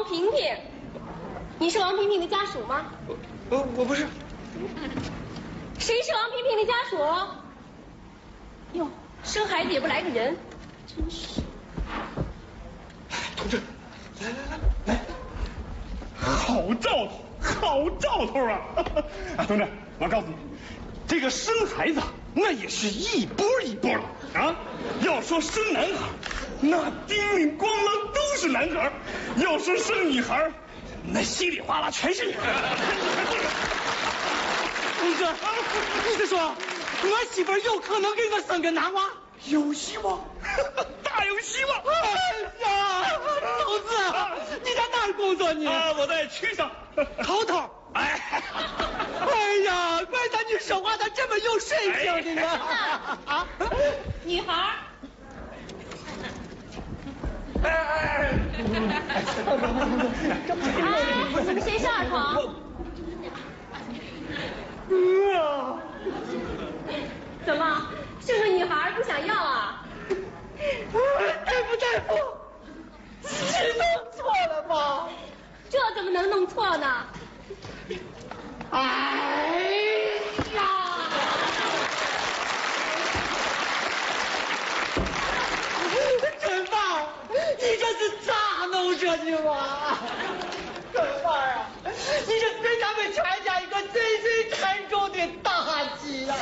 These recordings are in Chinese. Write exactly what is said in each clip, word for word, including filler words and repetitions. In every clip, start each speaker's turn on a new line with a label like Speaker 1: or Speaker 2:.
Speaker 1: 萍萍，你是王萍萍的家属吗？
Speaker 2: 我我不是。
Speaker 1: 谁是王萍萍的家属？哟，生孩子也不来个人，真是。
Speaker 2: 同志，来来来来，好兆头，好兆头啊！啊，同志，我告诉你，这个生孩子那也是一波一波的啊。要说生男孩，那叮铃咣啷都是男孩；要说生女孩，那稀里哗啦全是女孩。
Speaker 3: 同志，你是说我媳妇有可能给我生个男娃？
Speaker 2: 有希望，大有希望！
Speaker 3: 哎呀，同志，你在哪儿工作呢？
Speaker 2: 啊，我在区上，
Speaker 3: 头头。
Speaker 2: 哎，
Speaker 3: 哎呀，怪他你说话咋这么有水平的呢？
Speaker 1: 啊，女孩。
Speaker 2: 哎哎哎！
Speaker 1: 哎，谁是二床？
Speaker 3: 啊！
Speaker 1: 怎么？是个女孩不想要啊？
Speaker 3: 大夫大夫，是弄错了吧？
Speaker 1: 这怎么能弄错呢？
Speaker 3: 哎呀！真棒！你这是咋弄着的嘛？真棒呀！你这是对咱们全家一个最最沉重的打击呀！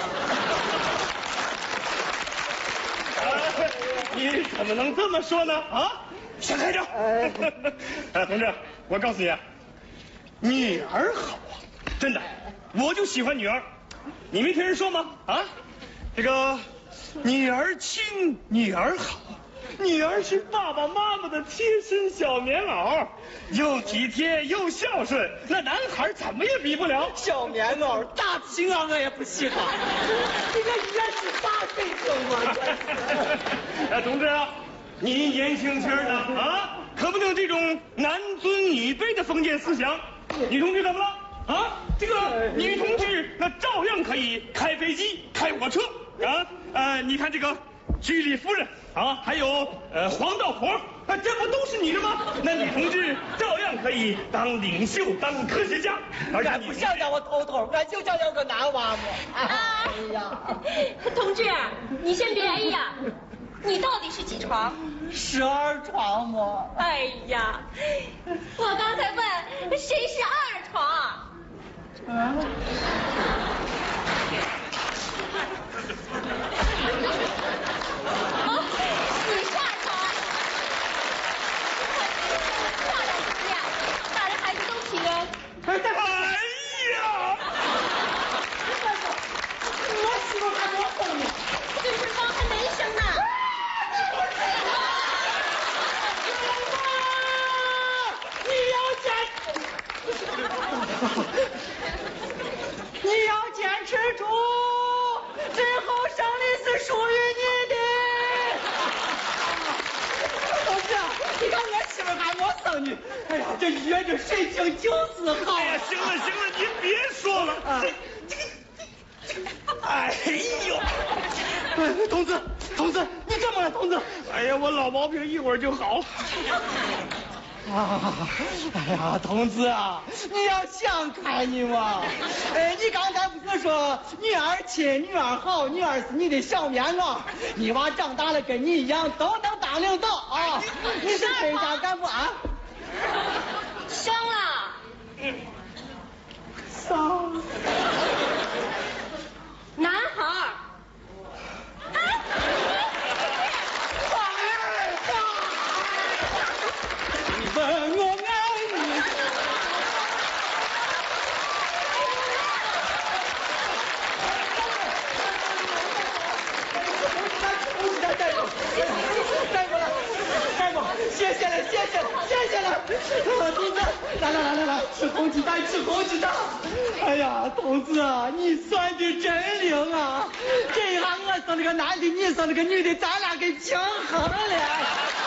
Speaker 2: 你怎么能这么说呢？啊，想开点。哎，同志，我告诉你啊，女儿好啊，真的，我就喜欢女儿。你没听人说吗？啊，这个女儿亲，女儿好，女儿是爸爸妈妈的贴身小棉袄，又体贴又孝顺，那男孩怎么也比不了。
Speaker 3: 小棉袄大平啊，我也不稀罕。这个也是大水平啊！
Speaker 2: 哎，同志啊，你年轻轻的啊，可不能这种男尊女卑的封建思想。女同志怎么了？啊，这个女同志那照样可以开飞机、开火车啊。呃，你看这个居里夫人啊，还有呃黄道婆，啊，这不都是女的吗？那女同志照样可以当领袖、当科学家。而且
Speaker 3: 不想让我头头，俺就想要个男娃嘛。
Speaker 1: 啊，
Speaker 3: 哎呀，
Speaker 1: 同志，你先别哎呀，你到底是几床？
Speaker 3: 十二床嘛。
Speaker 1: 哎呀，我刚才问谁是二床。
Speaker 3: 嗯。
Speaker 1: 哦，你是二床。漂亮姑娘，大人孩子都体人。
Speaker 2: 哎呀！
Speaker 3: 我媳妇还没有生呢。
Speaker 1: 就是刚还没生呢。
Speaker 3: 你要坚持住，最后胜利是属于你的。同志，你看我媳妇还没生呢。哎呀，这医院这水平就是好。
Speaker 2: 哎呀，行了行了，您别说了。啊、这这个这个，哎呦！
Speaker 3: 哎，同志，同志，你怎么了，同志？
Speaker 2: 哎呀，我老毛病一会儿就好了。
Speaker 3: 啊，哎呀，同志啊，你要想开你嘛！哎，你刚才不是说女儿亲，女儿好，女儿是你的小棉袄，你娃长大了跟你一样都能当领导啊！你是谁家干部啊？
Speaker 1: 生了。
Speaker 3: 嗯。生。
Speaker 1: 男孩。
Speaker 3: 问我爱你。带过，带过来，带过，谢谢了，谢谢了，谢谢了。同志，来来来来来，吃红鸡蛋，吃红鸡蛋。哎呀，同志啊，你算的真灵啊！这一下我生了个男的，你生了个女的，咱俩给平衡了。